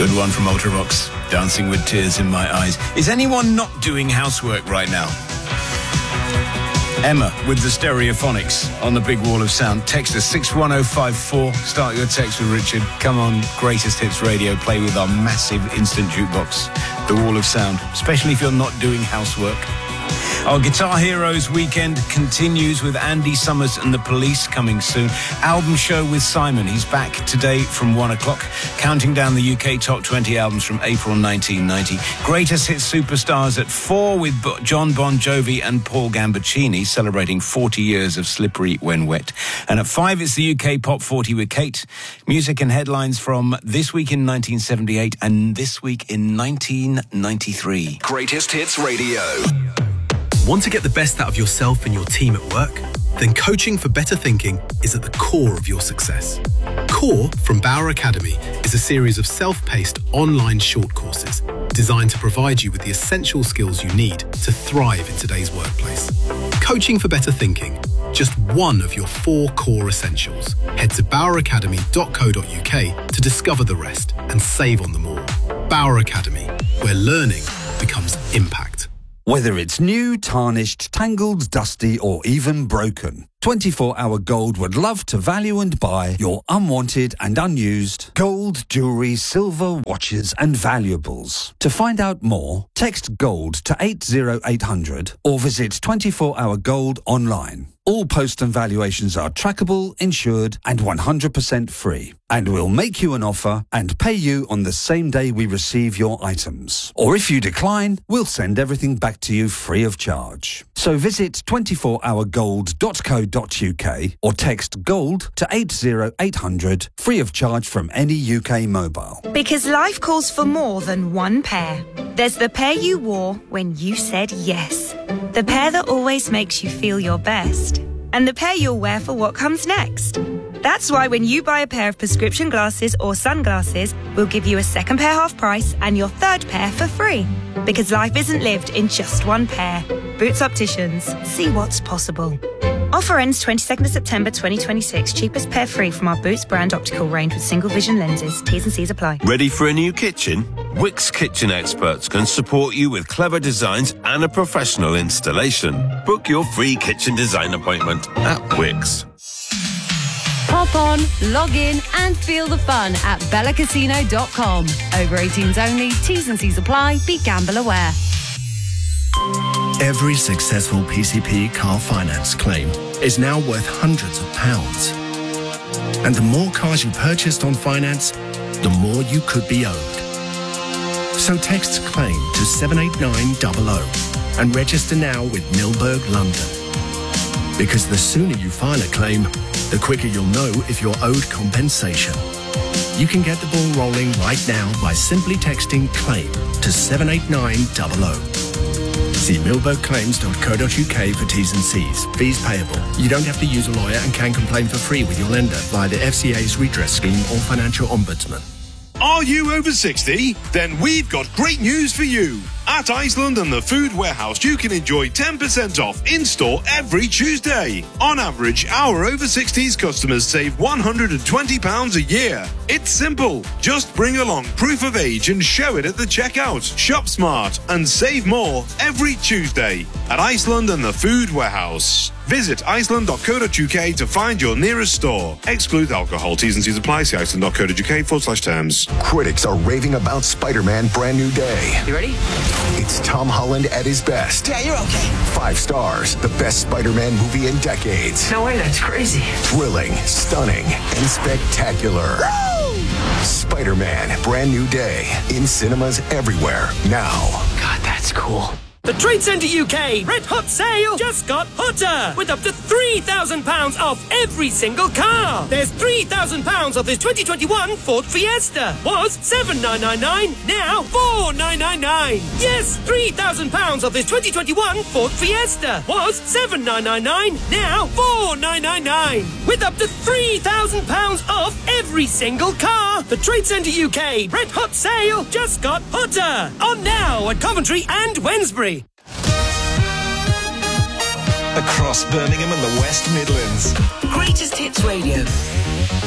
Good one from Ultravox. Dancing with Tears in My Eyes. Is anyone not doing housework right now? Emma with the Stereophonics on the big wall of sound. Text us 61054. Start your text with Richard. Come on, Greatest Hits Radio. Play with our massive instant jukebox, the wall of sound, especially if you're not doing housework. Our Guitar Heroes weekend continues with Andy Summers and the Police coming soon. Album show with Simon. He's back today from 1 o'clock, counting down the UK top 20 albums from April 1990. Greatest Hits Superstars at 4 with John Bon Jovi and Paul Gambaccini celebrating 40 years of Slippery When Wet. And at 5, it's the UK Pop 40 with Kate. Music and headlines from This Week in 1978 and This Week in 1993. Greatest Hits Radio. Want to get the best out of yourself and your team at work? Then Coaching for Better Thinking is at the core of your success. Core from Bauer Academy is a series of self-paced online short courses designed to provide you with the essential skills you need to thrive in today's workplace. Coaching for Better Thinking, just one of your 4 core essentials. Head to boweracademy.co.uk to discover the rest and save on them all. Bauer Academy, where learning becomes impact. Whether it's new, tarnished, tangled, dusty, or even broken, 24-Hour Gold would love to value and buy your unwanted and unused gold, jewellery, silver, watches and valuables. To find out more, text GOLD to 80800 or visit 24-Hour Gold online. All post and valuations are trackable, insured and 100% free. And we'll make you an offer and pay you on the same day we receive your items. Or if you decline, we'll send everything back to you free of charge. So visit 24hourgold.co.uk or text GOLD to 80800 free of charge from any UK mobile. Because life calls for more than one pair. There's the pair you wore when you said yes. The pair that always makes you feel your best. And the pair you'll wear for what comes next. That's why when you buy a pair of prescription glasses or sunglasses, we'll give you a second pair half price and your third pair for free. Because life isn't lived in just one pair. Boots Opticians. See what's possible. Offer ends 22nd of September 2026. Cheapest pair free from our Boots brand optical range with single vision lenses. T's and C's apply. Ready for a new kitchen? Wickes Kitchen Experts can support you with clever designs and a professional installation. Book your free kitchen design appointment at Wickes. Hop on, log in and feel the fun at bellacasino.com. Over 18s only, T's and C's apply, be gamble aware. Every successful PCP car finance claim is now worth hundreds of pounds. And the more cars you purchased on finance, the more you could be owed. So text CLAIM to 78900 and register now with Milberg London. Because the sooner you file a claim, the quicker you'll know if you're owed compensation. You can get the ball rolling right now by simply texting CLAIM to 78900. See milbergclaims.co.uk for T's and C's. Fees payable. You don't have to use a lawyer and can complain for free with your lender via the FCA's redress scheme or financial ombudsman. Are you over 60? Then we've got great news for you. At Iceland and the Food Warehouse, you can enjoy 10% off in-store every Tuesday. On average, our over 60s customers save £120 a year. It's simple. Just bring along proof of age and show it at the checkout. Shop smart and save more every Tuesday at Iceland and the Food Warehouse. Visit iceland.co.uk to find your nearest store. Exclude alcohol. T's and C's apply. See iceland.co.uk/terms. Critics are raving about Spider-Man Brand New Day. You ready? It's Tom Holland at his best. Yeah, you're okay. 5 stars. The best Spider-Man movie in decades. No way, that's crazy. Thrilling, stunning, and spectacular. Woo! Spider-Man Brand New Day. In cinemas everywhere. Now. God, that's cool. The Trade Centre UK Red Hot Sale just got hotter with up to £3,000 off every single car. There's £3,000 off this 2021 Ford Fiesta. Was $7,999, now $4,999. Yes, £3,000 off this 2021 Ford Fiesta. Was $7,999, now $4,999. With up to £3,000 off every single car. The Trade Centre UK Red Hot Sale just got hotter. On now at Coventry and Wednesbury. Across Birmingham and the West Midlands. Greatest Hits Radio.